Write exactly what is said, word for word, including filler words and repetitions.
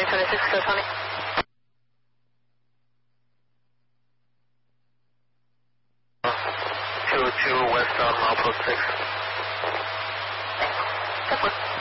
Tony twenty-six, go Tony. two two westbound, milepost six. Thanks.